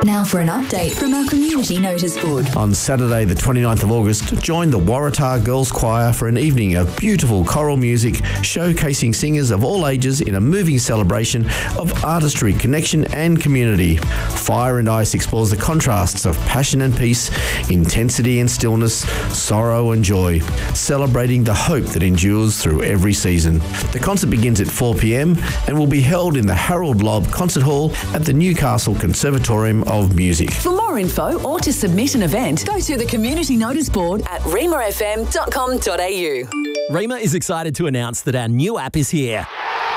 Now for an update from our community notice board. On Saturday the 29th of August, join the Waratah Girls Choir for an evening of beautiful choral music showcasing singers of all ages in a moving celebration of artistry, connection and community. Fire and Ice explores the contrasts of passion and peace, intensity and stillness, sorrow and joy, celebrating the hope that endures through every season. The concert begins at 4 p.m. and will be held in the Harold Lobb Concert Hall at the Newcastle Conservatorium of Music. For more info or to submit an event, go to the community notice board at remafm.com.au. Rema is excited to announce that our new app is here.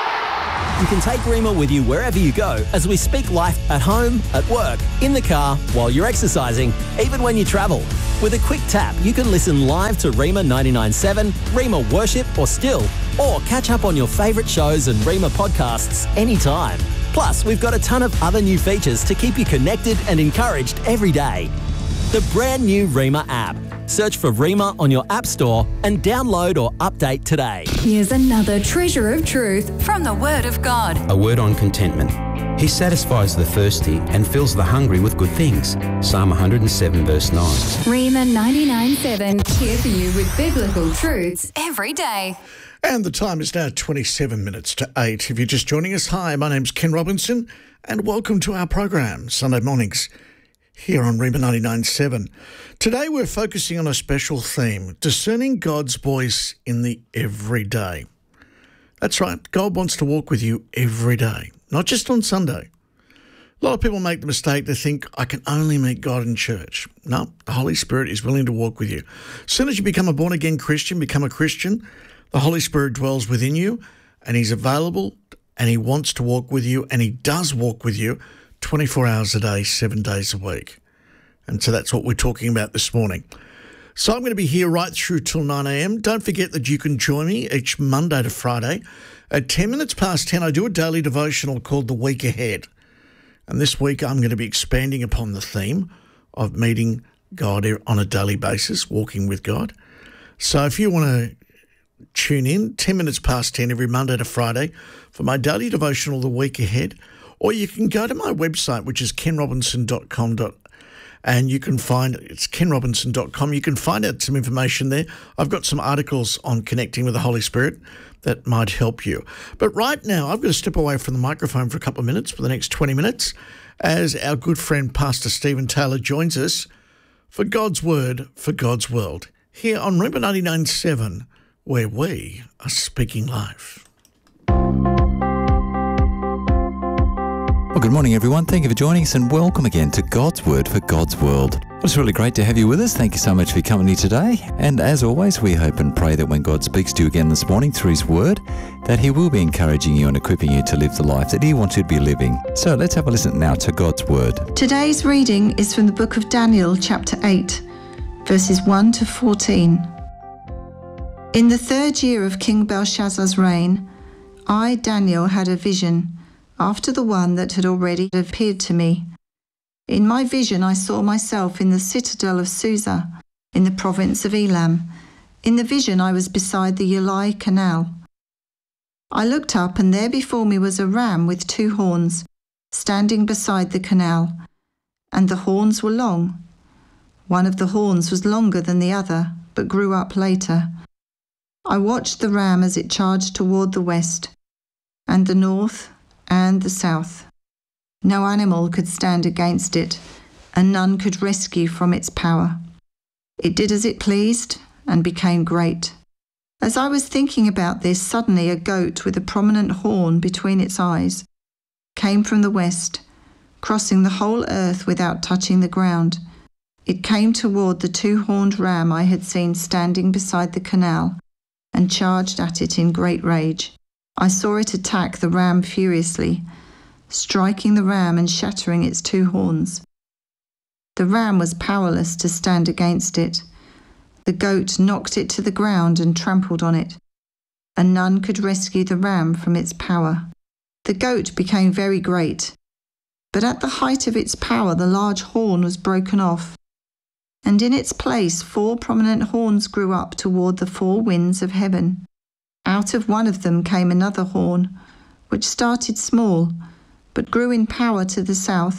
You can take Rema with you wherever you go as we speak life at home, at work, in the car, while you're exercising, even when you travel. With a quick tap, you can listen live to Rema 99.7, Rema Worship or Still, or catch up on your favourite shows and Rema podcasts anytime. Plus, we've got a ton of other new features to keep you connected and encouraged every day. The brand new Rema app. Search for Rema on your app store and download or update today. Here's another treasure of truth from the Word of God. A word on contentment. He satisfies the thirsty and fills the hungry with good things. Psalm 107 verse 9. Rema 99.7, here for you with biblical truths every day. And the time is now 27 minutes to 8. If you're just joining us, hi, my name's Ken Robinson and welcome to our program, Sunday mornings, here on Rema 99.7. Today we're focusing on a special theme, discerning God's voice in the everyday. That's right, God wants to walk with you every day, not just on Sunday. A lot of people make the mistake to think, I can only meet God in church. No, the Holy Spirit is willing to walk with you. As soon as you become a born-again Christian, become a Christian, the Holy Spirit dwells within you and He's available and He wants to walk with you and He does walk with you 24 hours a day, 7 days a week. And so that's what we're talking about this morning. So I'm going to be here right through till 9 a.m. Don't forget that you can join me each Monday to Friday. At 10 minutes past 10, I do a daily devotional called The Week Ahead. And this week I'm going to be expanding upon the theme of meeting God on a daily basis, walking with God. So if you want to tune in 10 minutes past 10 every Monday to Friday for my daily devotional, The Week Ahead, or you can go to my website, which is kenrobinson.com. And you can find, it's kenrobinson.com. You can find out some information there. I've got some articles on connecting with the Holy Spirit that might help you. But right now, I've got to step away from the microphone for a couple of minutes, for the next 20 minutes, as our good friend Pastor Stephen Taylor joins us for God's Word for God's World, here on Rema 99.7, where we are speaking life. Well, good morning, everyone. Thank you for joining us and welcome again to God's Word for God's World. Well, it's really great to have you with us. Thank you so much for your company today. And as always, we hope and pray that when God speaks to you again this morning through His Word, that He will be encouraging you and equipping you to live the life that He wants you to be living. So let's have a listen now to God's Word. Today's reading is from the book of Daniel, chapter 8, verses 1 to 14. In the 3rd year of King Belshazzar's reign, I, Daniel, had a vision after the one that had already appeared to me. In my vision I saw myself in the citadel of Susa, in the province of Elam. In the vision I was beside the Ulai Canal. I looked up, and there before me was a ram with 2 horns, standing beside the canal, and the horns were long. One of the horns was longer than the other, but grew up later. I watched the ram as it charged toward the west, and the north, and the south. No animal could stand against it, and none could rescue from its power. It did as it pleased and became great. As I was thinking about this, suddenly a goat with a prominent horn between its eyes came from the west, crossing the whole earth without touching the ground. It came toward the 2-horned ram I had seen standing beside the canal and charged at it in great rage. I saw it attack the ram furiously, striking the ram and shattering its 2 horns. The ram was powerless to stand against it. The goat knocked it to the ground and trampled on it, and none could rescue the ram from its power. The goat became very great, but at the height of its power the large horn was broken off, and in its place 4 prominent horns grew up toward the 4 winds of heaven. Out of one of them came another horn, which started small, but grew in power to the south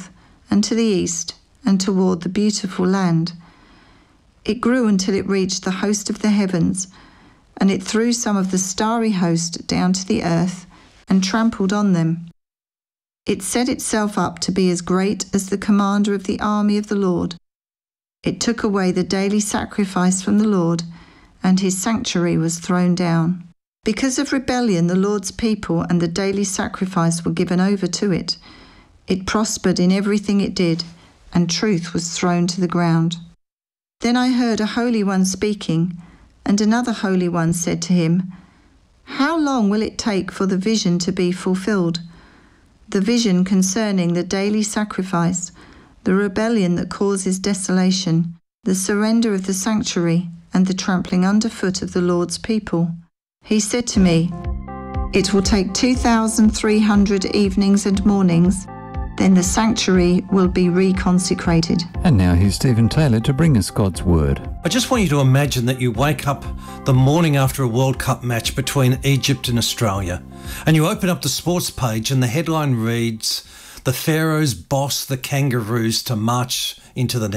and to the east, and toward the beautiful land. It grew until it reached the host of the heavens, and it threw some of the starry host down to the earth and trampled on them. It set itself up to be as great as the commander of the army of the Lord. It took away the daily sacrifice from the Lord, and his sanctuary was thrown down. Because of rebellion, the Lord's people and the daily sacrifice were given over to it. It prospered in everything it did, and truth was thrown to the ground. Then I heard a Holy One speaking, and another Holy One said to him, "How long will it take for the vision to be fulfilled? The vision concerning the daily sacrifice, the rebellion that causes desolation, the surrender of the sanctuary, and the trampling underfoot of the Lord's people." He said to me, "It will take 2,300 evenings and mornings, then the sanctuary will be reconsecrated." And now here's Stephen Taylor to bring us God's Word. I just want you to imagine that you wake up the morning after a World Cup match between Egypt and Australia, and you open up the sports page and the headline reads, "The Pharaohs boss the Kangaroos to march into the